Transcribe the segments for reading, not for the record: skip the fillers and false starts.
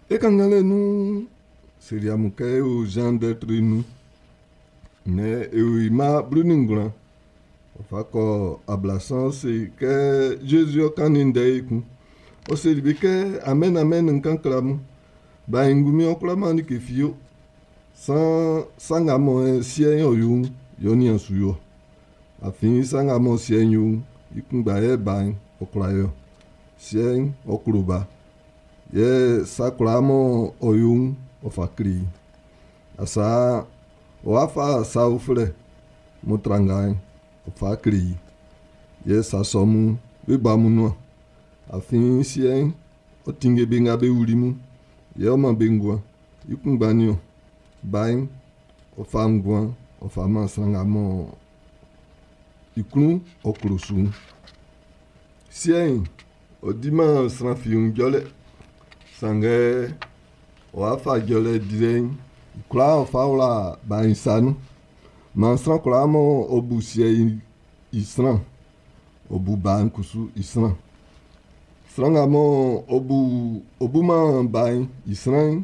Et quand nous serions aux gens d'être nous, mais il m'a brûlé. Enfin, quand ablassant, c'est que Jésus a quand il o selibi ke amen nkan klamu ba ingumi oklama ni ke fio san sanga mo sien yo yoni ansuyo afin sanga mo sien yo ikungba e ban oklayo sien okluba ye saklamo oyun ofakri asa o afa sa ufre mutrangai ofakri ye sasomu bibamu no afin sien o tinge benga be ulimu ye o ma bengwa ikungbani bain o fangwa o fama sanga mo ikunu o krosu sien o dima srafiun jole sange o afa jole diren kula o faula bain sanu man sran kula mo o busie isran o bu ban kusu isran sranga mo obuma bain isran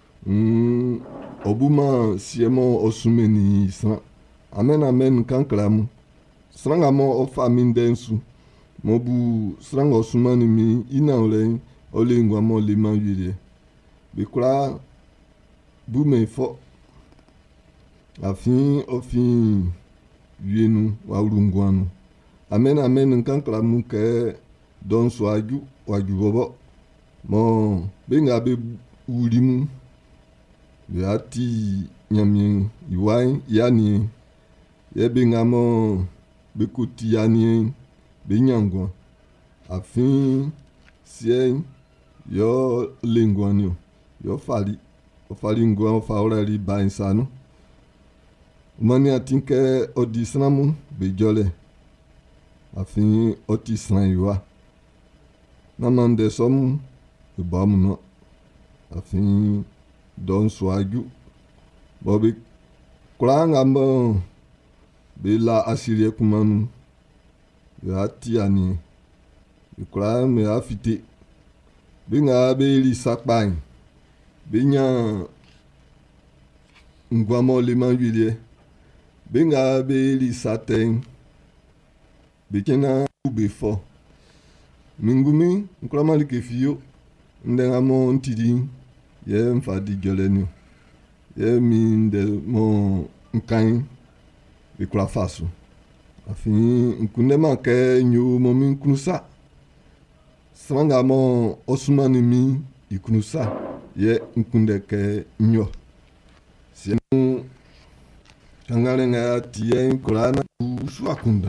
obuma siemo osumeni isran amen kanklamu sranga mo o famin densu mo bu sranga osumani mi ina ole ngwa mo le man yire bikura bu me fo afin ofin yenu wa urungwanu amen kanklamu ke don so waju bobo mo benga be ulimu ya ti nyamien iwai yani ye benga mo be kuti yani be nyangwa afin sien yo lengwanyo yo fali ngwa fa orali ba insanu mani atinke odisnamu be jole afin otisran iwa na mande som ibamu no afin don swaju bobi kulanga mbo bila asirie kumanu ya tiani ikula me afite binga be li sakpan binya ngwamo le manjulie binga be li saten bikena ubefo mingumi nkrama like fio ndenga mo ntidi ye mfadi joleni ye mi nde mo nkan ikula fasu afin nkunema ke nyu mo min kunusa sranga mo osumani mi ikunusa ye nkunde ke nyo sienu kangare nga tiye nkulana uswakunda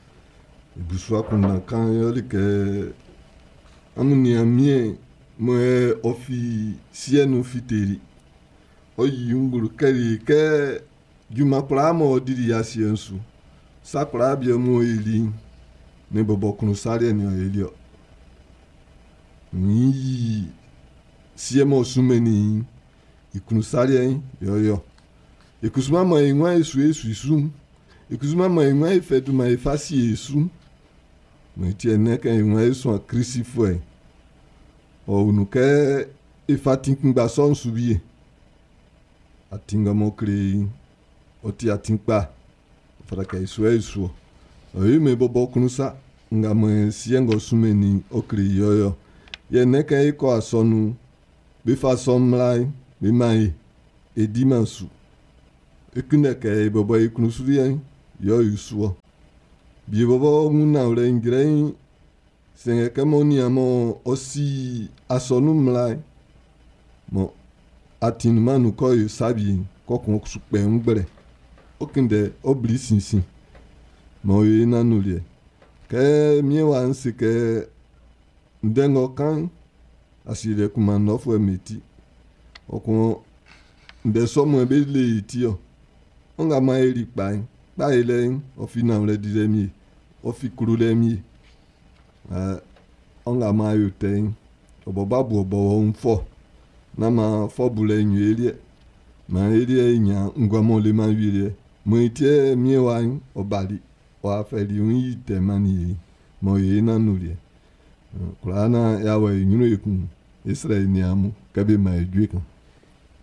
kan yoli ke amuni amie mo ofi sienu fiteri oyi nguru keri ke juma klamo diri ya siensu sakura bia mo eli ne bobo kunu sare ni elio ni siemo sumeni ikunu sare yo ikusuma mo enwa esu ikusuma mo enwa efedu ma efasi esu mo tie neka enwa esu a crisifue o unuke ifati kungba son subie atinga mo kre oti atimpa faraka isu oyi me bobo kunusa nga mo siengo sumeni okri yoyo ye neka iko asonu be fason mlai be mai edimansu ekuneke bobo ikunusuri yo yusuo bi bobo muna ore ngire senge kemoni amo osi asonu mlai mo atinmanu ko sabi kokun supe ngbere okinde obli sinsin mo yi nanulie ke miewa nsike ndengo kan asire kuma nofo emeti okun nde somo ebe le itio onga ma eri pa ile ofina le diremi ofi kurulemi onga ma yoten obobabu obo onfo na ma fobule nyelie ma elie nya ngwamo le ma wilie mo itie miewa obali o afeli un temani mo ye nanulie kulana yawe nyunu ekun Israël ni amu kabe ma edwe kan